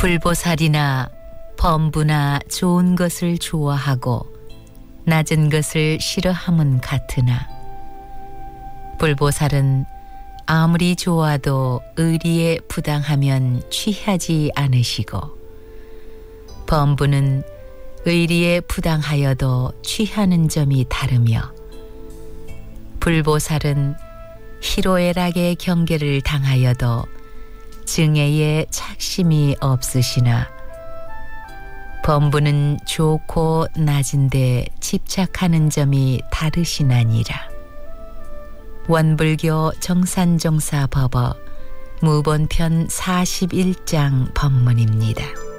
불보살이나 범부나 좋은 것을 좋아하고 낮은 것을 싫어함은 같으나 불보살은 아무리 좋아도 의리에 부당하면 취하지 않으시고 범부는 의리에 부당하여도 취하는 점이 다르며 불보살은 희로애락의 경계를 당하여도 증애에 착심이 없으시나 범부는 좋고 낮은데 집착하는 점이 다르시나니라. 원불교 정산종사 법어 무본편 41장 법문입니다.